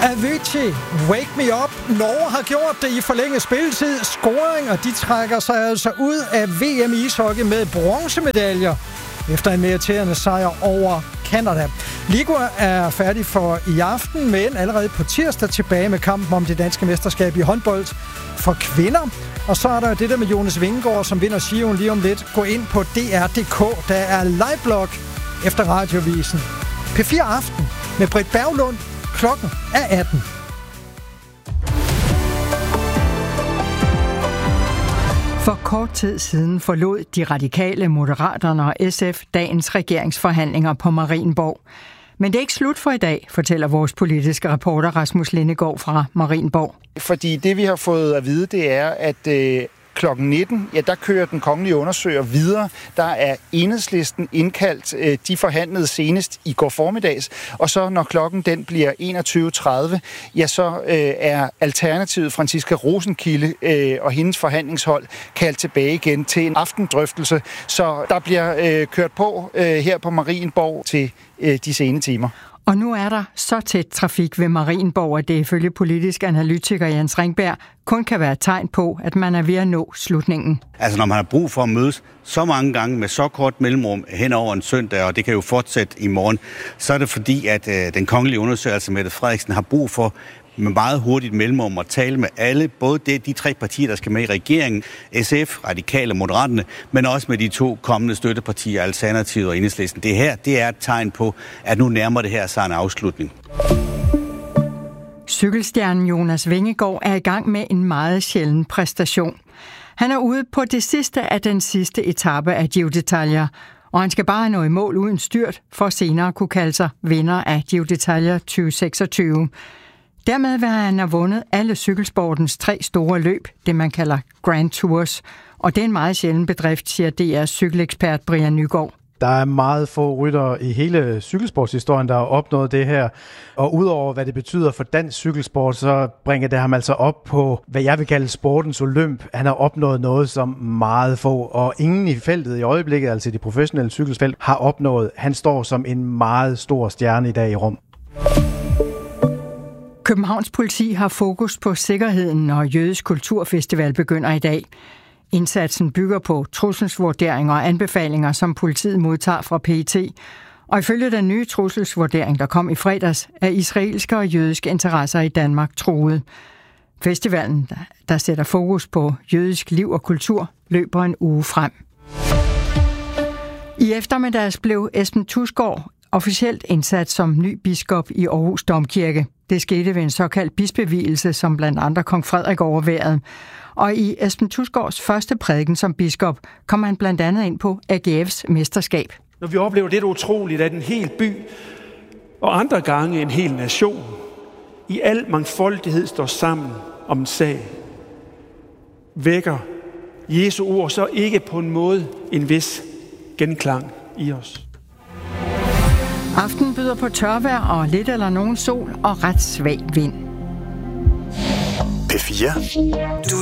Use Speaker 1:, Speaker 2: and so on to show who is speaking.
Speaker 1: Avicii, Wake Me Up. Norge har gjort det i forlænget spilletid. Scoring, og de trækker sig altså ud af VM i ishockey med bronzemedaljer efter en meriterende sejr over Canada. Liga er færdig for i aften, men allerede på tirsdag tilbage med kampen om det danske mesterskab i håndbold for kvinder. Og så er der det der med Jonas Vingegaard, som vinder Giroen lige om lidt. Gå ind på dr.dk, der er liveblog efter Radiovisen. P4 Aften med Britt Berglund. Klokken er 18.
Speaker 2: For kort tid siden forlod de radikale, Moderaterne og SF dagens regeringsforhandlinger på Marienborg. Men det er ikke slut for i dag, fortæller vores politiske reporter Rasmus Lindegaard fra Marienborg.
Speaker 3: Fordi det, vi har fået at vide, det er, at klokken 19, ja, der kører den kongelige undersøger videre. Der er Enhedslisten indkaldt. De forhandlede senest i går formiddags. Og så når klokken den bliver 21.30, ja, så er Alternativet Franciska Rosenkilde og hendes forhandlingshold kaldt tilbage igen til en aftendrøftelse. Så der bliver kørt på her på Marienborg til de sene timer.
Speaker 2: Og nu er der så tæt trafik ved Marienborg, at det ifølge politisk analytiker Jens Ringberg kun kan være et tegn på, at man er ved at nå slutningen.
Speaker 4: Altså når man har brug for at mødes så mange gange med så kort mellemrum hen over en søndag, og det kan jo fortsætte i morgen, så er det fordi, at den kongelige undersøger, altså Mette Frederiksen, har brug for med meget hurtigt mellemrum at tale med alle, både de tre partier, der skal med i regeringen, SF, Radikale og Moderaterne, men også med de to kommende støttepartier, Alternativet og Enhedslisten. Det her, det er et tegn på, at nu nærmer det her sig en afslutning.
Speaker 2: Cykelstjernen Jonas Vingegaard er i gang med en meget sjælden præstation. Han er ude på det sidste af den sidste etape af Giro d'Italia, og han skal bare nå i mål uden styrt, for senere kunne kalde sig vinder af Giro d'Italia 2026. Dermed vil han have vundet alle cykelsportens 3 store løb, det man kalder Grand Tours. Og det er en meget sjælden bedrift, siger DR's cykelekspert Brian Nygaard.
Speaker 5: Der er meget få ryttere i hele cykelsportshistorien, der har opnået det her. Og udover hvad det betyder for dansk cykelsport, så bringer det ham altså op på, hvad jeg vil kalde sportens olymp. Han har opnået noget, som meget få, og ingen i feltet i øjeblikket, altså de professionelle cykelfelt, har opnået. Han står som en meget stor stjerne i dag i Rom.
Speaker 2: Københavns politi har fokus på sikkerheden, når Jødisk Kulturfestival begynder i dag. Indsatsen bygger på trusselsvurderinger og anbefalinger, som politiet modtager fra PET. Og ifølge den nye trusselsvurdering, der kom i fredags, er israelske og jødiske interesser i Danmark truet. Festivalen, der sætter fokus på jødisk liv og kultur, løber en uge frem. I eftermiddags blev Esben Thusgaard officielt indsat som ny biskop i Aarhus Domkirke. Det skete ved en såkaldt bispevielse, som blandt andre kong Frederik overværede. Og i Esben Thusgaards første prædiken som biskop kom han blandt andet ind på AGF's mesterskab.
Speaker 6: Når vi oplever det utroligt, at en hel by og andre gange en hel nation i al mangfoldighed står sammen om en sag, vækker Jesu ord så ikke på en måde en vis genklang i os.
Speaker 2: Aftenen byder på tørvejr og lidt eller nogen sol og ret svag vind.
Speaker 7: P4. Du